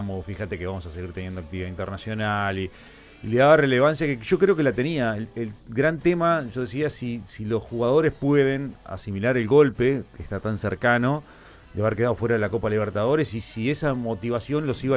vamos, fíjate que vamos a seguir teniendo actividad internacional y le daba relevancia que yo creo que la tenía. El gran tema, yo decía, si los jugadores pueden asimilar el golpe, que está tan cercano, de haber quedado fuera de la Copa Libertadores, y si esa motivación los iba